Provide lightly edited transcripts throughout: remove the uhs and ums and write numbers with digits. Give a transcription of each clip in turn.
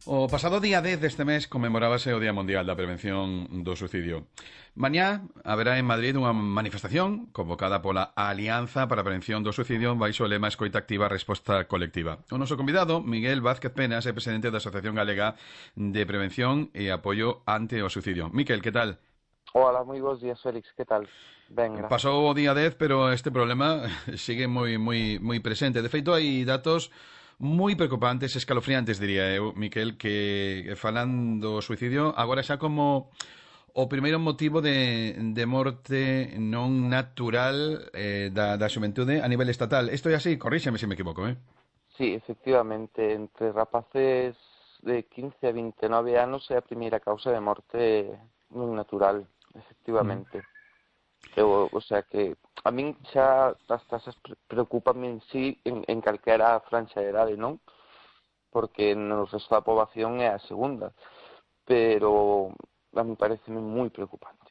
O pasado día 10 deste mes conmemorábase o Día Mundial da Prevención do Suicidio. Mañá haberá en Madrid unha manifestación convocada pola Alianza para a Prevención do Suicidio baixo o lema Escoita Activa, Resposta Colectiva. O noso convidado, Miguel Vázquez Penas, é presidente da Asociación Galega de Prevención e Apoio ante o Suicidio. Miquel, que tal? Hola, moi bons días, Félix, que tal? Ben, grazas. Pasou o día 10, pero este problema sigue moi presente. De feito, hai datos moi preocupantes, escalofriantes, diría eu, Miquel, que falan do suicidio agora xa como o primeiro motivo de morte non natural da xuventude a nivel estatal. Isto é así, corríxeme se me equivoco, eh? Sí, efectivamente, entre rapaces de 15 a 29 anos é a primeira causa de morte non natural, Mm. efectivamente. O sea que a min xa as tasas preocupanme en sí en calquera franxa de idade, non? Porque no resto da poboación é a segunda, pero a mí pareceme moi preocupante.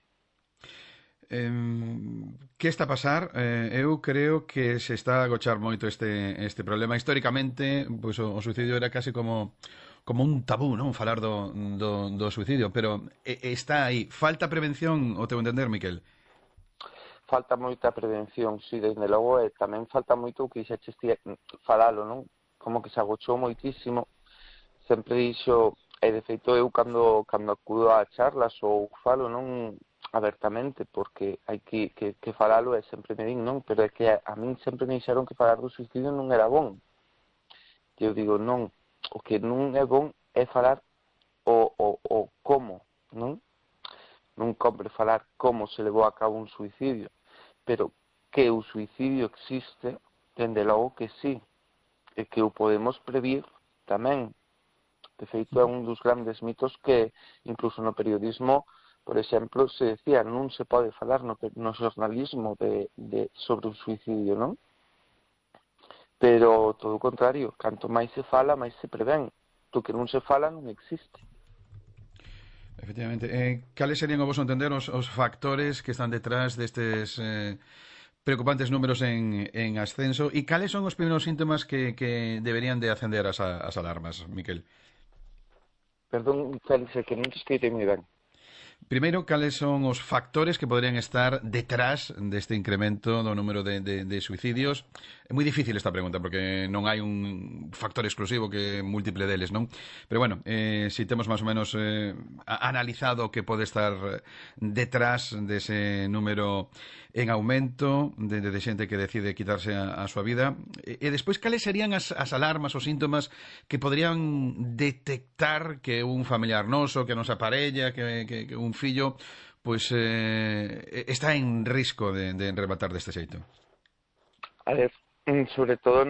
Que está a pasar? Eu creo que se está a agochar moito este problema. Históricamente, pois o suicidio era casi como un tabú, non? Falar do suicidio, pero está aí. Falta prevención, o teu entender, Miquel? Falta moita prevención, sí, desde logo, e tamén falta moito o que xa falalo, non? Como que se agochou moitísimo, sempre dixo, e de feito eu cando acudo a charlas ou falo, non abertamente, porque hai que falalo e sempre me din, non? Pero é que a min sempre me dixeron que falar do suicidio non era bon. E eu digo, non, o que non é bon é falar o como, non? Non compre falar como se levou a cabo un suicidio, pero que o suicidio existe, dende logo que sí, e que o podemos previr tamén. De feito, é un dos grandes mitos que, incluso no periodismo, por exemplo, se decía non se pode falar no xornalismo sobre o suicidio, non? Pero todo o contrario, canto máis se fala, máis se prevén. Do que non se fala non existe. Efectivamente. Cales serían, o vosso entender, os factores que están detrás destes preocupantes números en ascenso e cales son os primeiros síntomas que deberían de acender as alarmas, Miquel? Perdón, Félix, é que non te escrite moi ben. Primeiro, cales son os factores que podrían estar detrás deste incremento do número de suicidios? É moi difícil esta pregunta porque non hai un factor exclusivo que múltiple deles, non? Pero bueno, si temos máis ou menos analizado o que pode estar detrás dese número en aumento de xente que decide quitarse a súa vida, e despois cales serían as alarmas, os síntomas que podrían detectar que un familiar noso, que a nosa parella, que un fillo pois está en risco de enrebatar deste xeito. A ver, sobre todo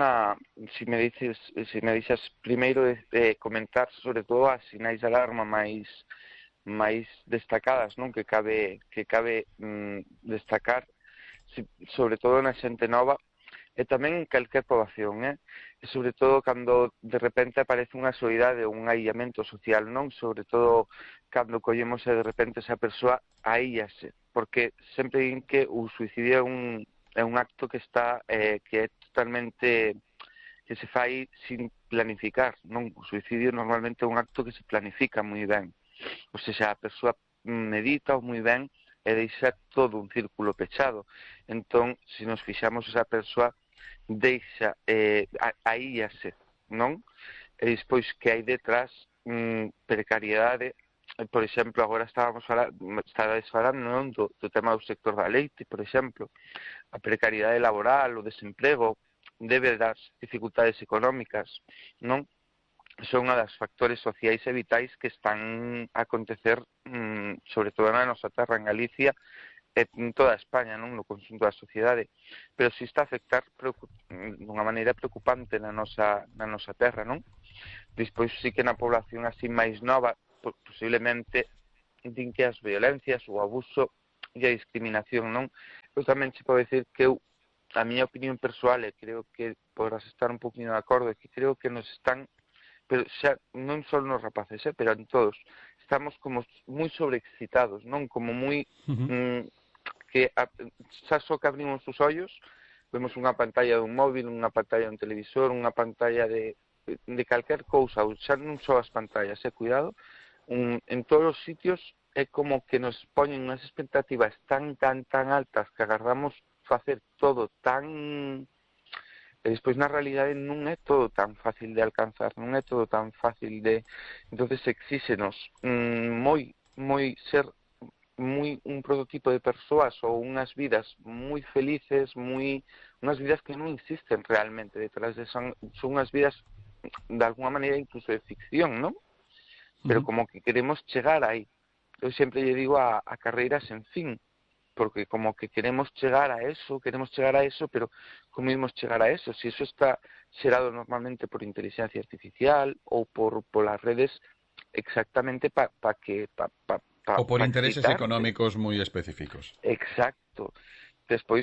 se me dices primeiro de comentar sobre todo as sinais de alarma máis destacadas, non? Que cabe destacar, sobre todo na xente nova e tamén en calquer poboación, e sobre todo cando de repente aparece unha soidade ou un aillamento social, non? Sobre todo cando collemos e de repente esa persoa aíllase, porque sempre din que o suicidio é un acto que é totalmente que se fai sin planificar, non? O suicidio normalmente é un acto que se planifica moi ben. Ou seja, a persoa medita moi ben e deixa todo un círculo pechado. Entón, se nos fixamos esa persoa deixa aíase, non? E despois que hai detrás precariedade. Por exemplo, agora estabades falando, non? Do tema do sector da leite, por exemplo, a precariedade laboral, o desemprego, debe das dificultades económicas, non? Son unha das factores sociais e vitais que están a acontecer sobre todo na nosa terra, en Galicia, e en toda España, non? No conxunto da sociedade, pero si está a afectar dunha maneira preocupante na nosa terra, non? Despois sí que na población así máis nova, posiblemente din que as violencias, o abuso e a discriminación, non? Eu tamén che podo decir que a miña opinión persoal, e creo que podrás estar un poquinho de acordo, é que creo que nos están, pero xa non só nos rapaces, pero en todos, estamos como moi sobreexcitados, non? Como moi xa só que abrimos os ollos, vemos unha pantalla dun móvil, unha pantalla dun televisor, unha pantalla de calquer cousa, ou xa non só as pantallas, cuidado, en todos os sitios é como que nos poñen unhas expectativas tan altas que agardamos facer todo tan... E despois na realidade non é todo tan fácil de alcanzar, non é todo tan fácil de... Entonces exíxenos moi ser moi un prototipo de persoas ou unhas vidas moi felices, unhas vidas que non existen realmente detrás de son unhas vidas de alguna maneira incluso de ficción, non? Pero como que queremos chegar aí. Eu sempre lle digo a carreiras en fin, porque como que queremos chegar a eso, pero como imos chegar a eso? Si eso está xerado normalmente por inteligencia artificial ou polas redes exactamente ou por intereses excitarte. económicos moi específicos. Exacto. Despois,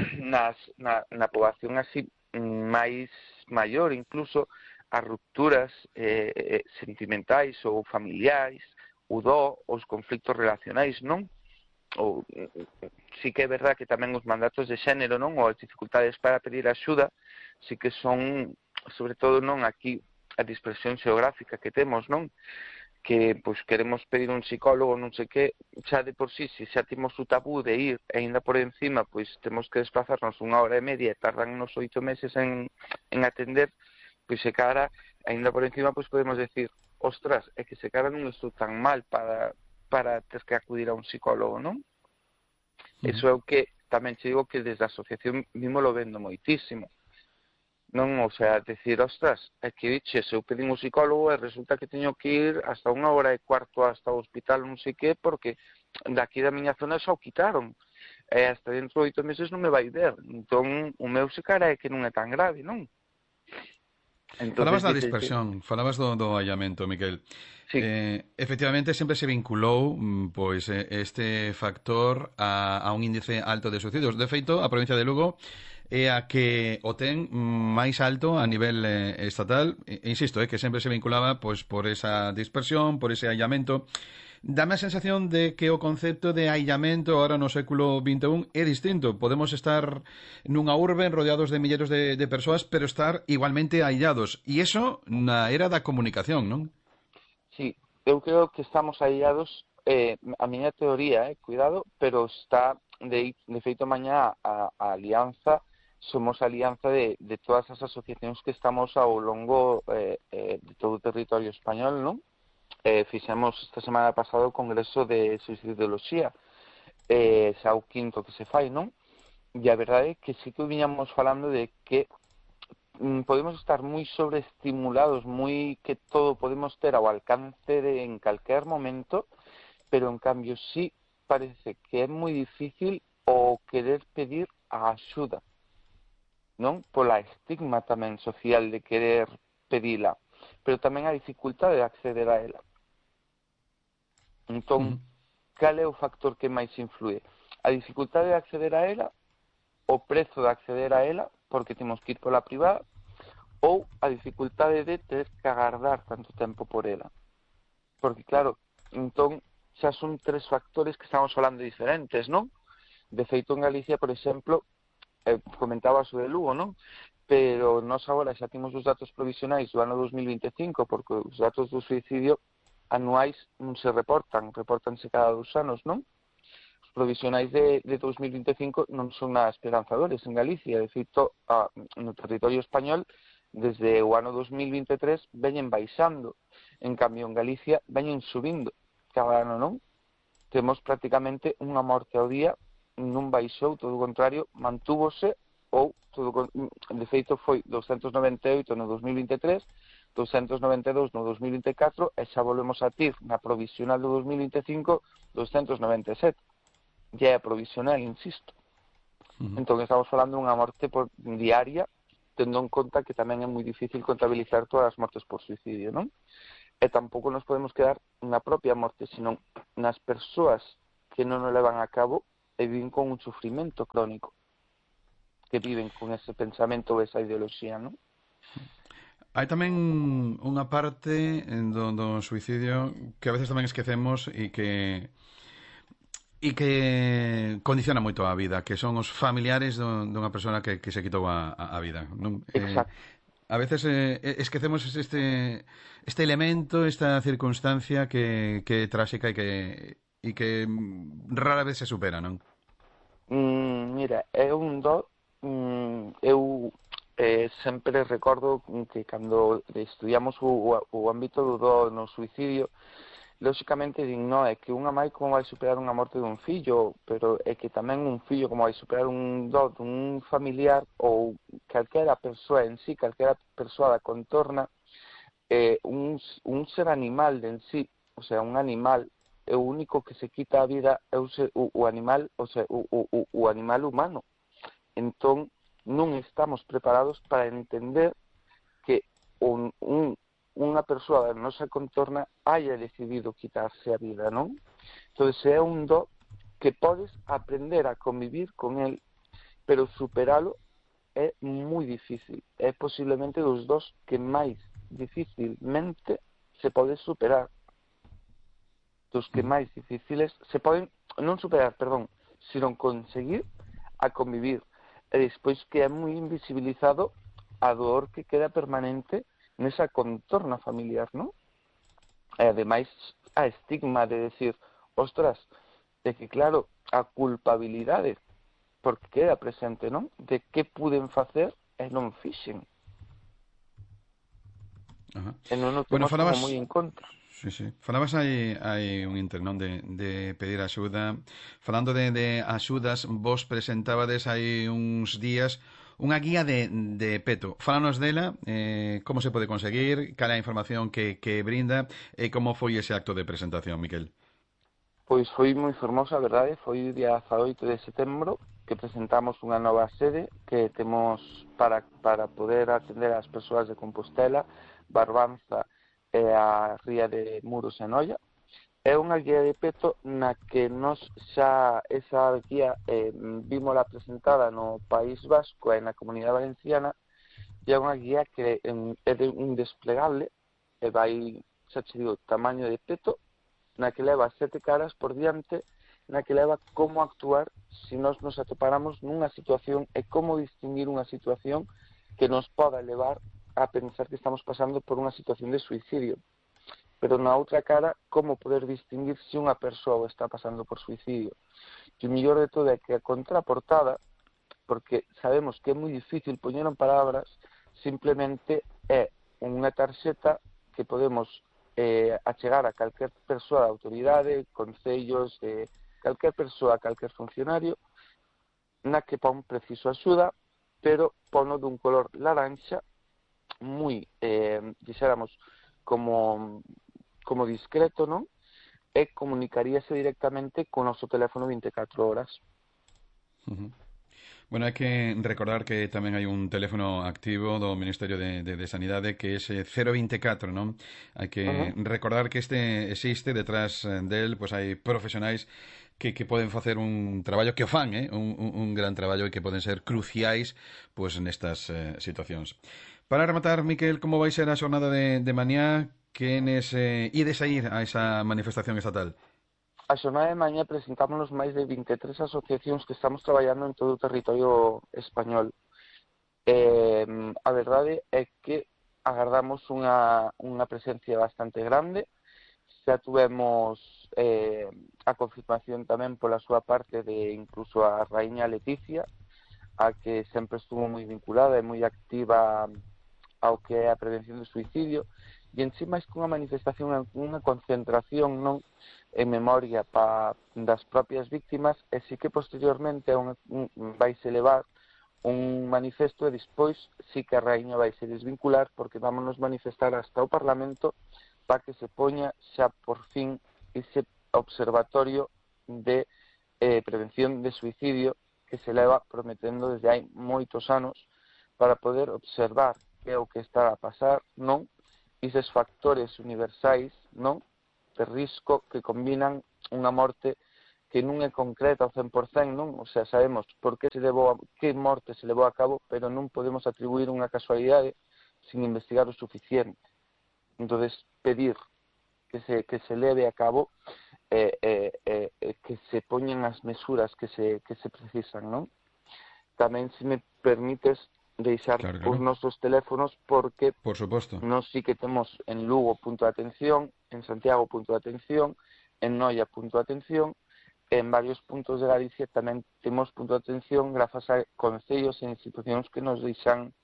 na poboación así máis maior, incluso, as rupturas sentimentais ou familiares, o os conflictos relacionais, non? Ou sí que é verdad que tamén os mandatos de xénero, non? Ou as dificultades para pedir axuda, sí que son, sobre todo, non aquí, a dispersión xeográfica que temos, non? Que pois queremos pedir un psicólogo, non sei que, xa de por sí, se xa temos o tabú de ir, e ainda por encima, pois temos que desplazarnos 1 hora e media e tardan uns 8 meses en atender, pois se cara, ainda por encima, pois podemos decir, ostras, é que se cara non estou tan mal para ter que acudir a un psicólogo, non? Eso é o que tamén te digo que desde a asociación mismo lo vendo moitísimo. Non, o sea, decir, ostras, é que dixe, se eu pedín un psicólogo e resulta que teño que ir hasta 1 hora e cuarto hasta o hospital non sei que, porque daqui da miña zona xa o quitaron. E hasta dentro de 8 meses non me vai ver. Entón, o meu se cara é que non é tan grave, non? Falabas da dispersión, falabas do allamento, Miquel. Sí. Efectivamente, sempre se vinculou pois este factor a un índice alto de suicidios. De feito, a provincia de Lugo é a que o ten máis alto a nivel estatal. Insisto, que sempre se vinculaba pois por esa dispersión, por ese allamento. Dame a sensación de que o concepto de aillamento ahora no século XXI é distinto. Podemos estar nunha urbe rodeados de milleros de persoas, pero estar igualmente aillados. E iso na era da comunicación, non? Sí, eu creo que estamos aillados, a miña teoría, cuidado, pero está, de feito mañá a alianza, somos a alianza de todas as asociacións que estamos ao longo de todo o territorio español, non? Fixemos esta semana pasada o Congreso de Suicidoloxía, xa o quinto que se fai, non? E a verdade é que sí que viñamos falando de que podemos estar moi sobreestimulados, que todo podemos ter ao alcance en calquer momento, pero en cambio sí parece que é moi difícil o querer pedir a axuda, non? Pola estigma tamén social de querer pedila, pero tamén a dificultade de acceder a ela. Entón, cal é o factor que máis influe? A dificultade de acceder a ela, o prezo de acceder a ela, porque temos que ir pola privada, ou a dificultade de ter que agardar tanto tempo por ela. Porque, claro, entón, xa son 3 factores que estamos falando diferentes, non? De feito, en Galicia, por exemplo, comentaba sobre Lugo, non? Pero nós agora xa temos os datos provisionais do ano 2025, porque os datos do suicidio anuais non se reportanse cada 2 anos, non? Os provisionais de 2025 non son nada esperanzadores en Galicia. De feito, no territorio español, desde o ano 2023 veñen baixando. En cambio, en Galicia veñen subindo cada ano, non? Temos prácticamente unha morte ao día, non baixou, todo o contrario, mantúvose, ou, de feito, foi 298 no 2023, 292 no 2024, e xa volvemos a ter na provisional do 2025 297. Ya é provisional, insisto. Entón, estamos falando dunha morte diaria, tendo en conta que tamén é moi difícil contabilizar todas as mortes por suicidio, non? E tampouco nos podemos quedar na propia morte, senón nas persoas que non o levan a cabo e viven con un sufrimento crónico, que viven con ese pensamento ou esa ideoloxía, non? Hai tamén unha parte do suicidio que a veces tamén esquecemos e que condiciona moito a vida, que son os familiares dunha persona que se quitou a vida, non? Exacto. A veces esquecemos este elemento, esta circunstancia que é tráxica e que rara vez se supera, non? Mira, é un do, eu sempre recordo que cando estudiamos o ámbito do do no suicidio, lóxicamente din, no, é que unha mãe como vai superar unha morte dun fillo, pero é que tamén un fillo como vai superar un do dun familiar ou calquera persoa en sí, calquera persoa da contorna, un ser animal de en sí, o sea, un animal, é o único que se quita a vida é o animal, o sea, o animal humano. Entón, non estamos preparados para entender que unha persoa da nosa contorna haya decidido quitarse a vida, non? Entón, é un do que podes aprender a convivir con el, pero superalo é moi difícil. É posiblemente dos dos que máis dificilmente se pode superar. Dos que máis difíciles se poden, non superar, perdón, sino conseguir a convivir. E despois que é moi invisibilizado a dor que queda permanente nesa contorna familiar, non? E ademais a estigma de decir, ostras, de que claro, a culpabilidade porque queda presente, non? De que puden facer e non fixen. Ajá. E non o Bueno, temos como moi en conta. Sí, sí. Falabas hai un inter, non? De pedir axuda. Falando de axudas, vos presentabades hai uns días unha guía de peto. Fálanos dela, como se pode conseguir, cal é a información que brinda e como foi ese acto de presentación, Miquel. Pois foi moi fermosa, a verdade, foi o día 18 de setembro que presentamos unha nova sede que temos para poder atender as persoas de Compostela, Barbanza e a Ría de Muros e Noia. É unha guía de peto na que nos xa esa guía vímola presentada no País Vasco e na Comunidade Valenciana, e é unha guía que é de un desplegable e vai, xa che digo, tamaño de peto, na que leva 7 caras por diante, na que leva como actuar se nós nos atoparamos nunha situación e como distinguir unha situación que nos poda levar a pensar que estamos pasando por unha situación de suicidio. Pero na outra cara, como poder distinguir se unha persoa está pasando por suicidio. E o mellor de todo é que a contraportada, porque sabemos que é moi difícil poñer en palabras, simplemente é unha tarxeta que podemos achegar a calquer persoa da autoridade, concellos, calquer persoa, calquer funcionario, na que pon preciso axuda, pero pono dun color laranxa, moi, dixéramos, como discreto, non? E comunicaríase directamente con o noso teléfono 24 horas. Bueno, hai que recordar que tamén hai un teléfono activo do Ministerio de Sanidade que é ese 024, non? Hai que recordar que este existe, detrás del, pois hai profesionais que poden facer un traballo que o fan, un gran traballo e que poden ser cruciais pois nestas situacións. Para rematar, Miquel, como vai ser a xornada de mañá? Quenes ides a ir a esa manifestación estatal? A xornada de mañá presentámonos máis de 23 asociacións que estamos traballando en todo o territorio español. A verdade é que agardamos unha presencia bastante grande. Xa tuvemos a confirmación tamén pola súa parte de incluso a raíña Leticia, a que sempre estuvo moi vinculada e moi activa ao que é a prevención do suicidio, e en sí máis que unha manifestación, unha concentración, non, en memoria das propias víctimas, e sí que posteriormente vaise levar un manifesto e despois sí que a raíña vai se desvincular porque vámonos manifestar hasta o Parlamento para que se poña xa por fin ese observatorio de prevención de suicidio que se leva prometendo desde hai moitos anos para poder observar que é o que está a pasar, non? Eses factores universais, non? De risco que combinan unha morte que non é concreta ao 100%, non? O sea, sabemos por que morte se levou a cabo, pero non podemos atribuir unha casualidade sin investigar o suficiente. Entonces, pedir que se leve a cabo que se poñen as mesuras que se precisan, non? Tamén, se me permites, deixar Claro, os claro. nosos teléfonos, porque Por suposto. nós sí que temos en Lugo punto de atención, en Santiago punto de atención, en Noia punto de atención, e en varios puntos de Galicia tamén temos punto de atención grazas a concellos e institucións que nos deixan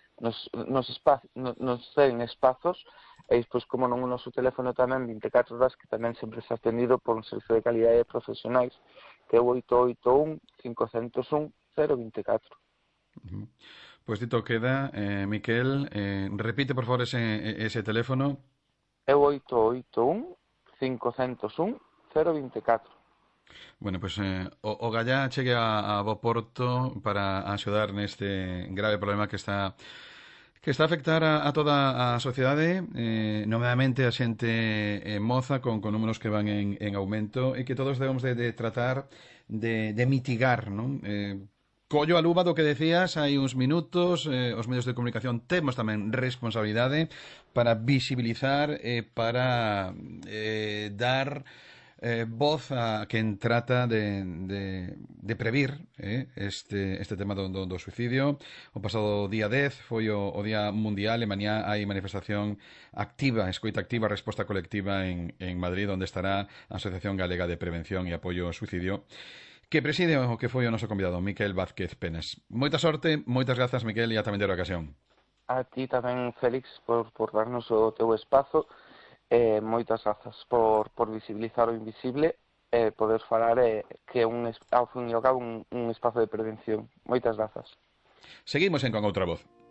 nos ceden espazos, e despois como non o noso teléfono tamén 24 horas, que tamén sempre está atendido por un servicio de calidade de profesionais, que é o 881 501 024. Ujú. Pues dito queda, Miquel, repite por favor ese teléfono. É o 881 501 024. Bueno, pues o Gallá chegue a bo porto para axudar neste grave problema que está a afectar a toda a sociedade, nomeadamente a xente moza con números que van en aumento e que todos debemos de tratar de mitigar, non? Collo a luva do que decías hai uns minutos, os medios de comunicación temos tamén responsabilidade para visibilizar e para dar voz a quen trata de previr este tema do suicidio. O pasado día 10 foi o Día Mundial e mañá hai manifestación activa, escoita activa, resposta colectiva en Madrid, onde estará a Asociación Galega de Prevención e Apoio ao Suicidio, que preside o que foi o noso convidado, Miquel Vázquez Penas. Moita sorte, moitas grazas, Miquel, e ata a outra ocasión. A ti tamén, Félix, por darnos o teu espazo. Moitas grazas por visibilizar o invisible e poder falar que é ao fin e ao cabo un espazo de prevención. Moitas grazas. Seguimos Con Outra Voz.